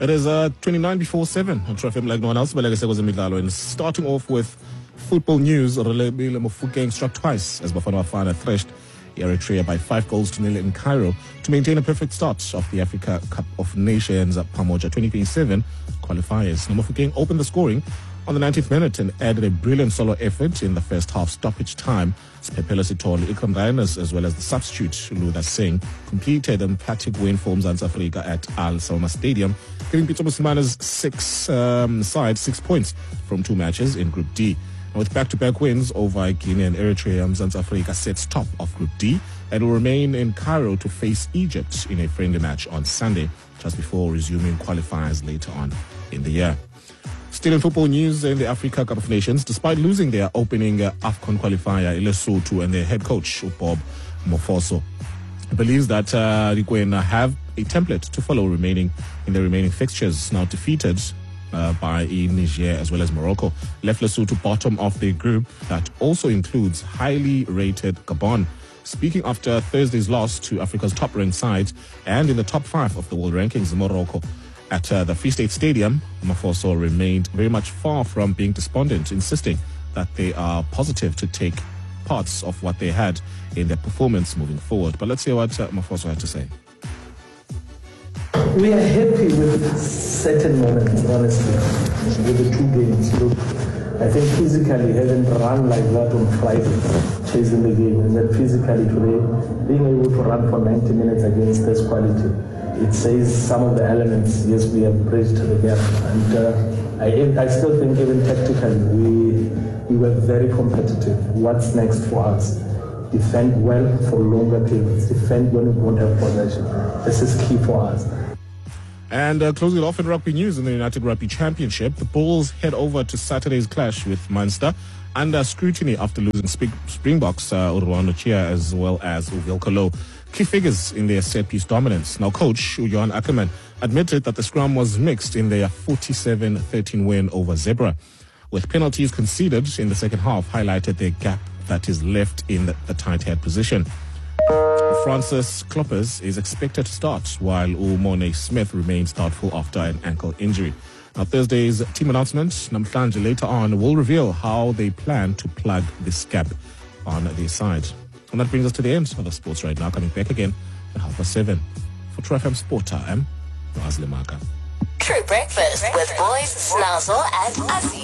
It is 29 before 7 on True FM like no one else. But like I said, was Midlalo. And starting off with football news, Relebile Mofokeng struck twice as Bafana Bafana threshed Eritrea by 5-0 in Cairo to maintain a perfect start of the Africa Cup of Nations Pamoja 2027 qualifiers. Mofokeng opened the scoring on the 90th minute and added a brilliant solo effort in the first half stoppage time. Pepelo Sithole, Ikram Ryanus, as well as the substitute Luther Singh, completed an emphatic win for Mzansi Afrika at Al Salma Stadium, giving Peter Musimana's side 6 points from 2 matches in Group D. And with back-to-back wins over Guinea and Eritrea, Mzansi Afrika sits top of Group D and will remain in Cairo to face Egypt in a friendly match on Sunday, just before resuming qualifiers later on in the year. Still in football news, in the Africa Cup of Nations, despite losing their opening AFCON qualifier, Lesotho, and their head coach, Bob Mofoso, believes that Rikwena have a template to follow in the remaining fixtures. Now defeated by Niger as well as Morocco, left Lesotho bottom of the group that also includes highly rated Gabon. Speaking after Thursday's loss to Africa's top-ranked side and in the top 5 of the world rankings, Morocco, at the Free State Stadium, Mafoso remained very much far from being despondent, insisting that they are positive to take parts of what they had in their performance moving forward. But let's hear what Mafoso had to say. We are happy with certain moments, honestly, with the 2 games. Look, I think physically having run like that on Friday, chasing the game, and then physically today, being able to run for 90 minutes against this quality, it says some of the elements, yes, we have bridged the gap. And I still think even tactically, we were very competitive. What's next for us? Defend well for longer periods. Defend when we won't have possession. This is key for us. And closing it off in rugby news in the United Rugby Championship, the Bulls head over to Saturday's clash with Munster under scrutiny after losing Springboks Urwano Chia as well as Uville Kolo. Key figures in their set-piece dominance. Now, coach Johan Ackerman admitted that the scrum was mixed in their 47-13 win over Zebra, with penalties conceded in the second half highlighted the gap that is left in the tight head position. Francis Kloppers is expected to start, while Umone Smith remains doubtful after an ankle injury. Now, Thursday's team announcement, Namhlanje, later on, will reveal how they plan to plug this gap on their side. And that brings us to the end of the sports right now. Coming back again at 7:30 for True FM Sport Time. Razli Maka. True Breakfast with boys Snazzle and Azzy.